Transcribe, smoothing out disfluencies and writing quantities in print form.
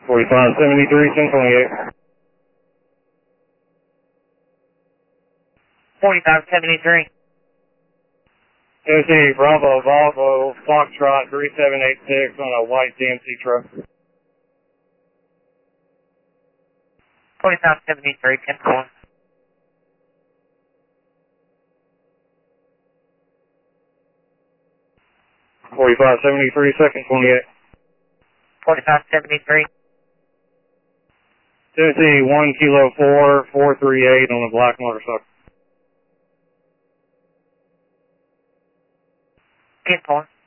4573, 1028. 4573. Tennessee Bravo Volvo Foxtrot 3786 on a white DMC truck. 4573, 10-4. 4573, second 28. 4573. Tennessee 1 Kilo 4 438 on a black motorcycle. 10-4.